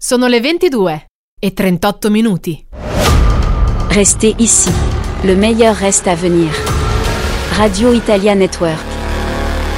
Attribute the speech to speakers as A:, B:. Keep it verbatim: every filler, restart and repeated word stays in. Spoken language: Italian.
A: Sono le ventidue e trentotto minuti.
B: Restez ici. Le meilleur reste à venir. Radio Italia Network.